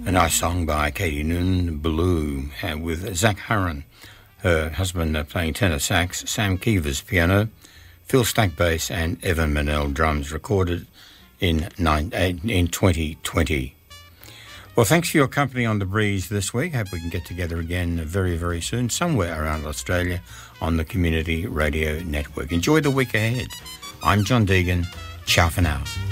A nice song by Katie Noonan, Blue, with Zach Harron, her husband, playing tenor sax, Sam Keevers piano, Phil Stack bass, and Evan Manel drums, recorded in 2020. Well, thanks for your company on The Breeze this week. Hope we can get together again very, very soon, somewhere around Australia on the Community Radio Network. Enjoy the week ahead. I'm John Deegan. Ciao for now.